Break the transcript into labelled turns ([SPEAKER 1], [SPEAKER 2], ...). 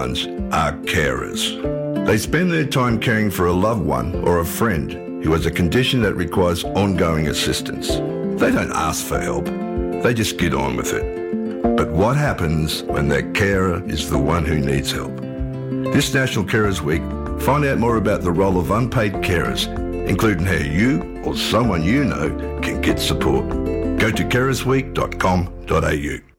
[SPEAKER 1] are carers. They spend their time caring for a loved one or a friend who has a condition that requires ongoing assistance. They don't ask for help, they just get on with it. But what happens when their carer is the one who needs help? This National Carers Week, find out more about the role of unpaid carers, including how you or someone you know can get support. Go to carersweek.com.au.